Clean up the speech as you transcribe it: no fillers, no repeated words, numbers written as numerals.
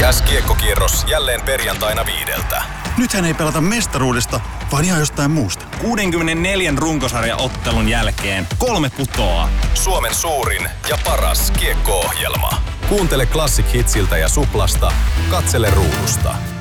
S-kiekkokierros jälleen perjantaina 5. Nythän ei pelata mestaruudesta, vaan ihan jostain muusta. 64 runkosarjaottelun jälkeen 3 putoaa. Suomen suurin ja paras kiekko-ohjelma. Kuuntele Classic Hitsiltä ja Suplasta. Katsele ruudusta.